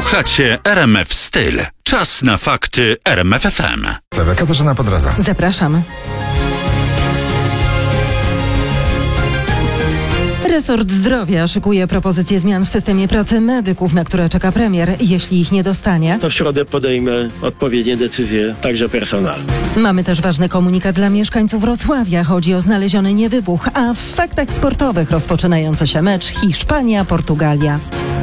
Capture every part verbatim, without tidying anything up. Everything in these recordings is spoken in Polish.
Słuchacie R M F Styl. Czas na fakty R M F F M. Katarzyna Podradza. Zapraszam. Resort Zdrowia szykuje propozycje zmian w systemie pracy medyków, na które czeka premier. Jeśli ich nie dostanie, to w środę podejmę odpowiednie decyzje, także personalne. Mamy też ważny komunikat dla mieszkańców Wrocławia. Chodzi o znaleziony niewybuch, a w faktach sportowych rozpoczynający się mecz Hiszpania-Portugalia.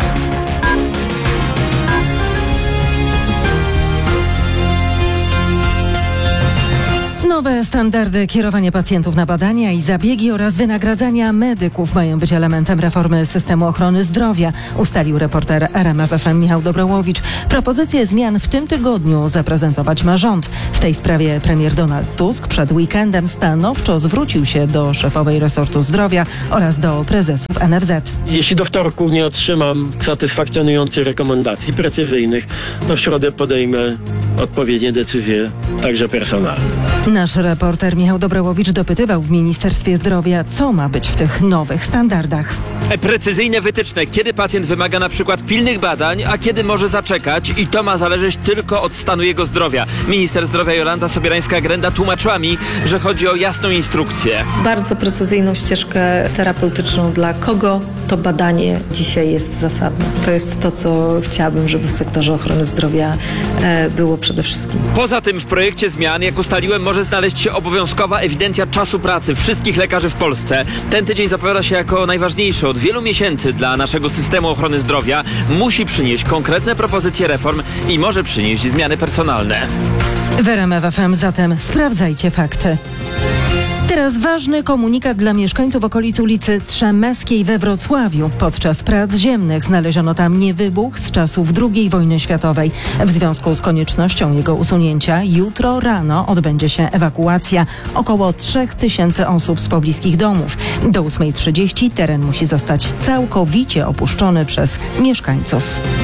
Nowe standardy kierowania pacjentów na badania i zabiegi oraz wynagradzania medyków mają być elementem reformy systemu ochrony zdrowia, ustalił reporter R M F F M Michał Dobrołowicz. Propozycje zmian w tym tygodniu zaprezentować ma rząd. W tej sprawie premier Donald Tusk przed weekendem stanowczo zwrócił się do szefowej resortu zdrowia oraz do prezesów N F Z. Jeśli do wtorku nie otrzymam satysfakcjonujących rekomendacji precyzyjnych, to w środę podejmę odpowiednie decyzje, także personalne. Nasz reporter Michał Dobrołowicz dopytywał w Ministerstwie Zdrowia, co ma być w tych nowych standardach. Precyzyjne wytyczne, kiedy pacjent wymaga na przykład pilnych badań, a kiedy może zaczekać, i to ma zależeć tylko od stanu jego zdrowia. Minister zdrowia Jolanta Sobierańska-Grenda tłumaczyła mi, że chodzi o jasną instrukcję. Bardzo precyzyjną ścieżkę terapeutyczną, dla kogo to badanie dzisiaj jest zasadne. To jest to, co chciałabym, żeby w sektorze ochrony zdrowia e, było przede wszystkim. Poza tym w projekcie zmian, jak ustaliłem, może znaleźć się obowiązkowa ewidencja czasu pracy wszystkich lekarzy w Polsce. Ten tydzień zapowiada się jako najważniejszy od wielu miesięcy dla naszego systemu ochrony zdrowia. Musi przynieść konkretne propozycje reform i może przynieść zmiany personalne. W R M F F M zatem sprawdzajcie fakty. Teraz ważny komunikat dla mieszkańców okolic ulicy Trzemeskiej we Wrocławiu. Podczas prac ziemnych znaleziono tam niewybuch z czasów drugiej wojny światowej. W związku z koniecznością jego usunięcia jutro rano odbędzie się ewakuacja około trzech tysięcy osób z pobliskich domów. Do ósmej trzydzieści teren musi zostać całkowicie opuszczony przez mieszkańców.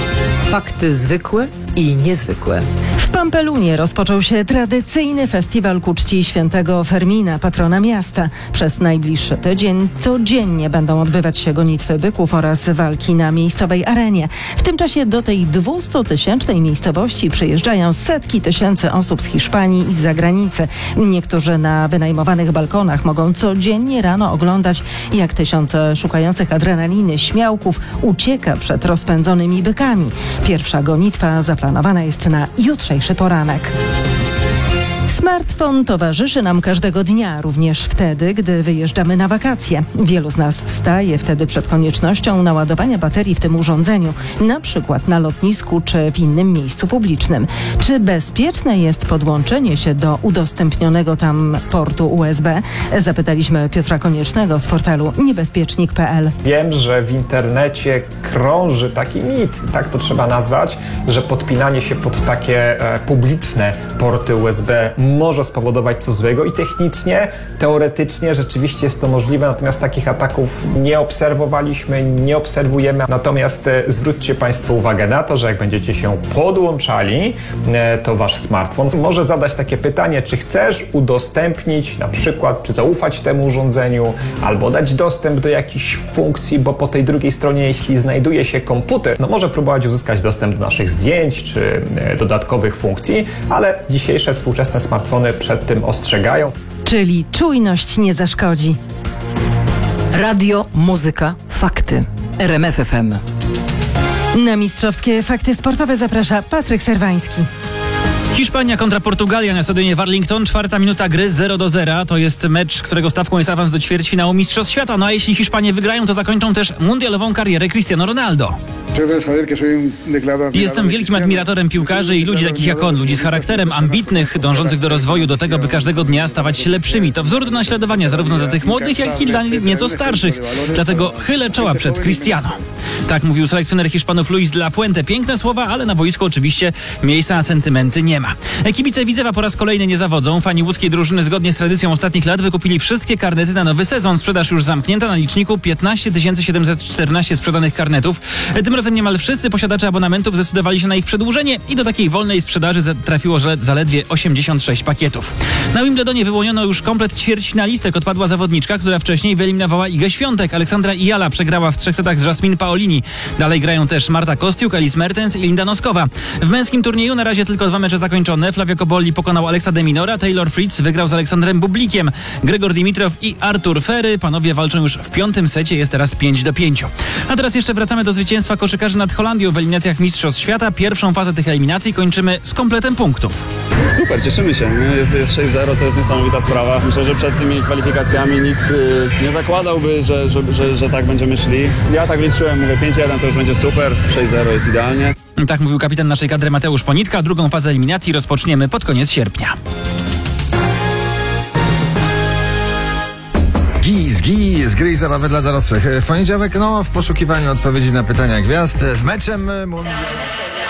Fakty zwykłe i niezwykłe. W Pampelunie rozpoczął się tradycyjny festiwal ku czci świętego Fermina, patrona miasta. Przez najbliższy tydzień codziennie będą odbywać się gonitwy byków oraz walki na miejscowej arenie. W tym czasie do tej dwustutysięcznej miejscowości przyjeżdżają setki tysięcy osób z Hiszpanii i z zagranicy. Niektórzy na wynajmowanych balkonach mogą codziennie rano oglądać, jak tysiące szukających adrenaliny śmiałków ucieka przed rozpędzonymi bykami. Pierwsza gonitwa zaplanowana jest na jutrzejszy poranek. Smartfon towarzyszy nam każdego dnia, również wtedy, gdy wyjeżdżamy na wakacje. Wielu z nas staje wtedy przed koniecznością naładowania baterii w tym urządzeniu, na przykład na lotnisku czy w innym miejscu publicznym. Czy bezpieczne jest podłączenie się do udostępnionego tam portu U S B? Zapytaliśmy Piotra Koniecznego z portalu niebezpiecznik kropka p l. Wiem, że w internecie krąży taki mit, tak to trzeba nazwać, że podpinanie się pod takie e, publiczne porty U S B może spowodować co złego i technicznie, teoretycznie rzeczywiście jest to możliwe, natomiast takich ataków nie obserwowaliśmy, nie obserwujemy. Natomiast e, zwróćcie Państwo uwagę na to, że jak będziecie się podłączali, e, to Wasz smartfon może zadać takie pytanie, czy chcesz udostępnić na przykład, czy zaufać temu urządzeniu, albo dać dostęp do jakichś funkcji, bo po tej drugiej stronie, jeśli znajduje się komputer, no może próbować uzyskać dostęp do naszych zdjęć, czy e, dodatkowych funkcji, ale dzisiejsze współczesne smartfony przed tym ostrzegają. Czyli czujność nie zaszkodzi. Radio, muzyka, fakty. R M F F M. Na mistrzowskie fakty sportowe zaprasza Patryk Serwański. Hiszpania kontra Portugalia na stadionie Warlington. Czwarta minuta gry zero do zera. To jest mecz, którego stawką jest awans do ćwierćfinału Mistrzostw Świata. No a jeśli Hiszpanie wygrają, to zakończą też mundialową karierę Cristiano Ronaldo. Jestem wielkim admiratorem piłkarzy i ludzi takich jak on, ludzi z charakterem, ambitnych, dążących do rozwoju, do tego, by każdego dnia stawać się lepszymi. To wzór do naśladowania zarówno dla tych młodych, jak i dla nieco starszych. Dlatego chylę czoła przed Cristiano. Tak mówił selekcjoner Hiszpanów Luis de la Fuente. Piękne słowa, ale na boisku oczywiście miejsca na sentymenty nie ma. Kibice Widzewa po raz kolejny nie zawodzą. Fani łódzkiej drużyny zgodnie z tradycją ostatnich lat wykupili wszystkie karnety na nowy sezon. Sprzedaż już zamknięta, na liczniku piętnaście tysięcy siedemset czternaście sprzedanych karnetów. Tym razem razem niemal wszyscy posiadacze abonamentów zdecydowali się na ich przedłużenie i do takiej wolnej sprzedaży trafiło zaledwie osiemdziesiąt sześć pakietów. Na Wimbledonie wyłoniono już komplet ćwierćfinalistek. Odpadła zawodniczka, która wcześniej wyeliminowała Igę Świątek. Aleksandra Ijala przegrała w trzech setach z Jasmine Paolini. Dalej grają też Marta Kostiuk, Alice Mertens i Linda Noskowa. W męskim turnieju na razie tylko dwa mecze zakończone. Flavio Cobolli pokonał Alexa de Minora, Taylor Fritz wygrał z Aleksandrem Bublikiem. Gregor Dimitrow i Artur Ferry. Panowie walczą już w piątym secie, jest teraz pięć do pięciu. A teraz jeszcze wracamy do zwycięstwa koszykarzy nad Holandią w eliminacjach Mistrzostw Świata. Pierwszą fazę tych eliminacji kończymy z kompletem punktów. Super, cieszymy się. Jest, jest sześć zero, to jest niesamowita sprawa. Myślę, że przed tymi kwalifikacjami nikt y, nie zakładałby, że, że, że, że tak będziemy szli. Ja tak liczyłem, mówię pięć jeden to już będzie super, sześć zero jest idealnie. Tak mówił kapitan naszej kadry Mateusz Ponitka. Drugą fazę eliminacji rozpoczniemy pod koniec sierpnia. Giz, giz, gry i zabawy dla dorosłych. W poniedziałek, no, w poszukiwaniu odpowiedzi na pytania gwiazd z meczem mundialowym.